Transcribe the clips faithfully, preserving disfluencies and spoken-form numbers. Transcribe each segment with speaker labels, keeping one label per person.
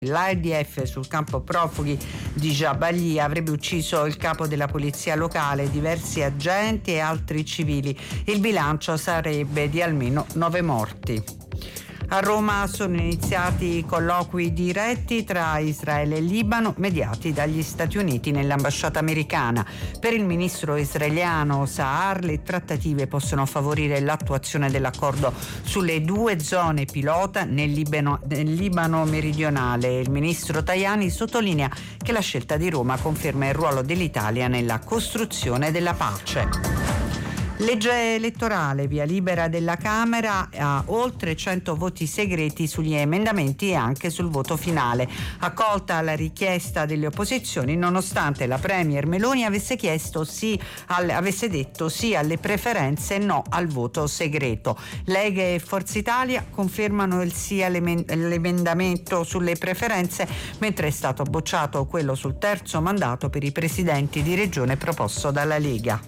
Speaker 1: L'A D F sul campo profughi di Jabalia avrebbe ucciso il capo della polizia locale, diversi agenti e altri civili. Il bilancio sarebbe di almeno nove morti. A Roma sono iniziati i colloqui diretti tra Israele e Libano, mediati dagli Stati Uniti nell'ambasciata americana. Per il ministro israeliano Sahar, le trattative possono favorire l'attuazione dell'accordo sulle due zone pilota nel Libano, nel Libano meridionale. Il ministro Tajani sottolinea che la scelta di Roma conferma il ruolo dell'Italia nella costruzione della pace. Legge elettorale, via libera della Camera a oltre cento voti segreti sugli emendamenti e anche sul voto finale. Accolta la richiesta delle opposizioni, nonostante la Premier Meloni avesse chiesto sì al, avesse detto sì alle preferenze e no al voto segreto. Lega e Forza Italia confermano il sì all'emendamento sulle preferenze, mentre è stato bocciato quello sul terzo mandato per i presidenti di regione proposto dalla Lega.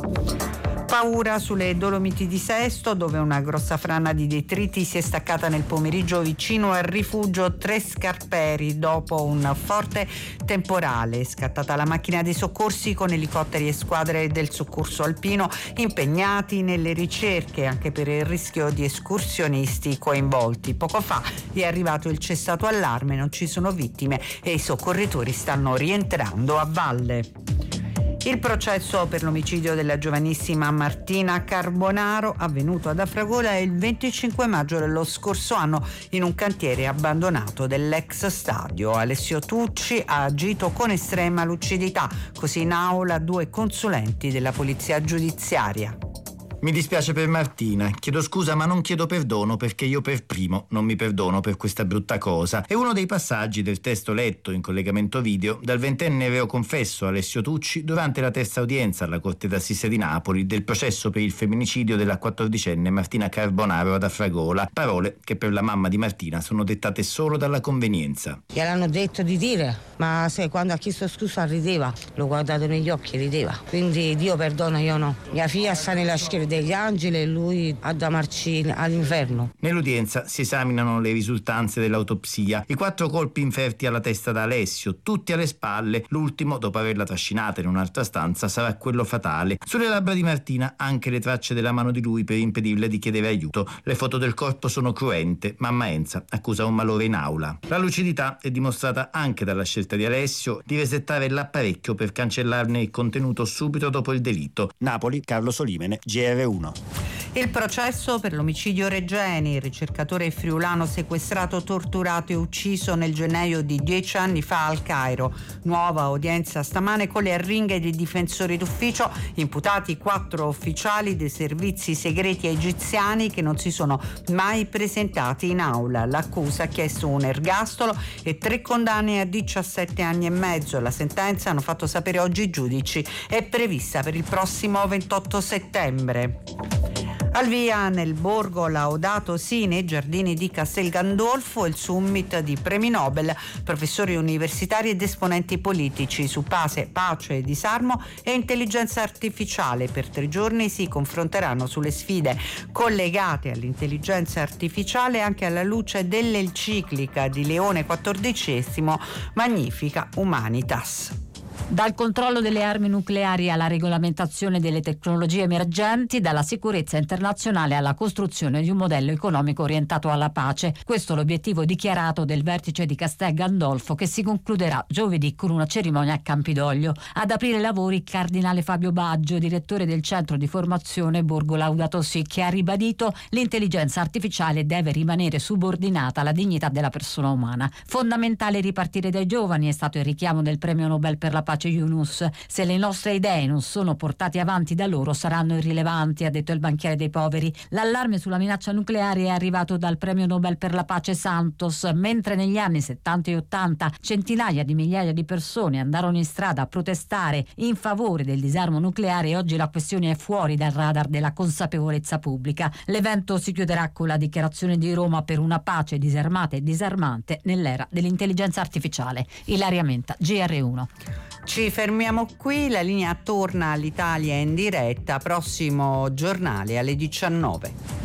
Speaker 1: Paura sulle Dolomiti di Sesto, dove una grossa frana di detriti si è staccata nel pomeriggio vicino al rifugio Tre Scarperi dopo un forte temporale. È scattata la macchina dei soccorsi con elicotteri e squadre del soccorso alpino impegnati nelle ricerche anche per il rischio di escursionisti coinvolti. Poco fa è arrivato il cessato allarme, non ci sono vittime e i soccorritori stanno rientrando a valle. Il processo per l'omicidio della giovanissima Martina Carbonaro, avvenuto ad Afragola il venticinque maggio dello scorso anno in un cantiere abbandonato dell'ex stadio. Alessio Tucci ha agito con estrema lucidità, così in aula due consulenti della polizia giudiziaria.
Speaker 2: Mi dispiace per Martina, chiedo scusa ma non chiedo perdono perché io per primo non mi perdono per questa brutta cosa. È uno dei passaggi del testo letto in collegamento video dal ventenne reo confesso Alessio Tucci durante la terza udienza alla Corte d'Assise di Napoli del processo per il femminicidio della quattordicenne Martina Carbonaro ad Afragola. Parole che per la mamma di Martina sono dettate solo dalla convenienza.
Speaker 3: Gliel'hanno detto di dire, ma se quando ha chiesto scusa rideva, l'ho guardato negli occhi e rideva. Quindi Dio perdona, io no. Mia figlia sta nella schiera degli angeli e lui a damarci all'inferno.
Speaker 2: Nell'udienza si esaminano le risultanze dell'autopsia. I quattro colpi inferti alla testa da Alessio, tutti alle spalle. L'ultimo, dopo averla trascinata in un'altra stanza, sarà quello fatale. Sulle labbra di Martina anche le tracce della mano di lui per impedirle di chiedere aiuto. Le foto del corpo sono cruente. Mamma Enza accusa un malore in aula. La lucidità è dimostrata anche dalla scelta di Alessio di resettare l'apparecchio per cancellarne il contenuto subito dopo il delitto.
Speaker 4: Napoli, Carlo Solimene, G R uno.
Speaker 1: Il processo per l'omicidio Regeni, il ricercatore friulano sequestrato, torturato e ucciso nel gennaio di dieci anni fa al Cairo. Nuova udienza stamane con le arringhe dei difensori d'ufficio, imputati quattro ufficiali dei servizi segreti egiziani che non si sono mai presentati in aula. L'accusa ha chiesto un ergastolo e tre condanne a diciassette anni e mezzo. La sentenza, hanno fatto sapere oggi i giudici, è prevista per il prossimo ventotto settembre. Al via nel borgo Laudato Si nei giardini di Castel Gandolfo il summit di premi Nobel, professori universitari ed esponenti politici su pace, pace, disarmo e intelligenza artificiale. Per tre giorni si confronteranno sulle sfide collegate all'intelligenza artificiale anche alla luce dell'enciclica di Leone quattordicesimo Magnifica Humanitas.
Speaker 5: Dal controllo delle armi nucleari alla regolamentazione delle tecnologie emergenti, dalla sicurezza internazionale alla costruzione di un modello economico orientato alla pace. Questo è l'obiettivo dichiarato del vertice di Castel Gandolfo che si concluderà giovedì con una cerimonia a Campidoglio. Ad aprire i lavori il cardinale Fabio Baggio, direttore del centro di formazione Borgo Laudato Si, che ha ribadito l'intelligenza artificiale deve rimanere subordinata alla dignità della persona umana. Fondamentale ripartire dai giovani è stato il richiamo del premio Nobel per la pace Yunus. Se le nostre idee non sono portate avanti da loro saranno irrilevanti, ha detto il banchiere dei poveri. L'allarme sulla minaccia nucleare è arrivato dal premio Nobel per la pace Santos. Mentre negli anni settanta e ottanta centinaia di migliaia di persone andarono in strada a protestare in favore del disarmo nucleare, oggi la questione è fuori dal radar della consapevolezza pubblica. L'evento si chiuderà con la dichiarazione di Roma per una pace disarmata e disarmante nell'era dell'intelligenza artificiale. Ilaria Menta, G R uno.
Speaker 1: Ci fermiamo qui, la linea torna all'Italia in diretta, prossimo giornale alle diciannove.